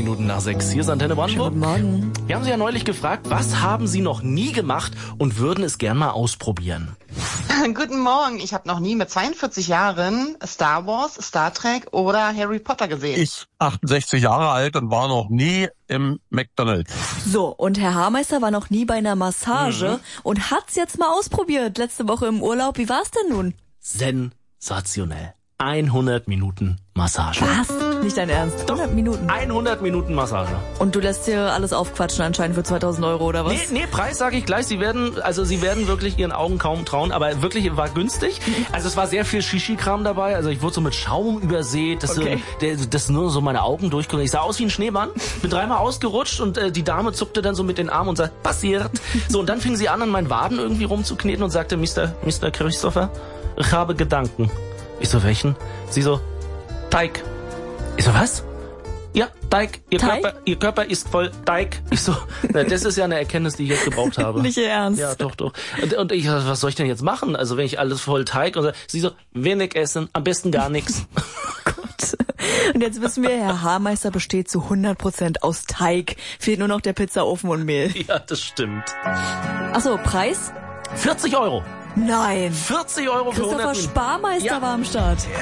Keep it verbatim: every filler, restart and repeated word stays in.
Minuten nach sechs. Hier ist Antenne Brandenburg. Guten Morgen. Wir haben Sie ja neulich gefragt, was haben Sie noch nie gemacht und würden es gern mal ausprobieren? Guten Morgen. Ich habe noch nie mit zweiundvierzig Jahren Star Wars, Star Trek oder Harry Potter gesehen. Ich, achtundsechzig Jahre alt und war noch nie im McDonald's. So, und Herr Haarmeister war noch nie bei einer Massage mhm. und hat's jetzt mal ausprobiert. Letzte Woche im Urlaub. Wie war's denn nun? Sensationell. hundert Minuten Massage. Was? Nicht dein Ernst? hundert Minuten? hundert Minuten Massage. Und du lässt dir alles aufquatschen anscheinend für zweitausend Euro oder was? Nee, nee, Preis sage ich gleich. Sie werden, also Sie werden wirklich Ihren Augen kaum trauen, aber wirklich war günstig. Also es war sehr viel Shishi-Kram dabei. Also ich wurde so mit Schaum übersät, dass, okay. so, der, dass nur so meine Augen durchgucken. Ich sah aus wie ein Schneemann, bin dreimal ausgerutscht und äh, die Dame zuckte dann so mit den Armen und sagte, passiert. So, und dann fing sie an, an meinen Waden irgendwie rumzukneten und sagte, Mister Mister Christopher, ich habe Gedanken. Ich so, welchen? Sie so, Teig. Ich so, was? Ja, Teig. Ihr, Teig? Körper, ihr Körper ist voll Teig. Ich so, na, das ist ja eine Erkenntnis, die ich jetzt gebraucht habe. Nicht Ihr Ernst? Ja, doch, doch. Und, und ich, was soll ich denn jetzt machen? Also wenn ich alles voll Teig und so, sie so, wenig essen, am besten gar nichts. Gott. Und jetzt wissen wir, Herr Haarmeister besteht zu hundert Prozent aus Teig. Fehlt nur noch der Pizzaofen und Mehl. Ja, das stimmt. Ach so, Preis? vierzig Euro. Nein. vierzig Euro für hundert Christopher Minuten. Sparmeister Ja. war am Start.